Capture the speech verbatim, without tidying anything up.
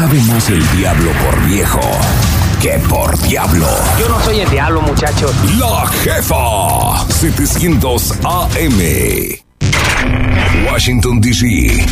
Sabe más el diablo por viejo que por diablo. Yo no soy el diablo, muchachos. La Jefa. setecientos A M. Washington, D C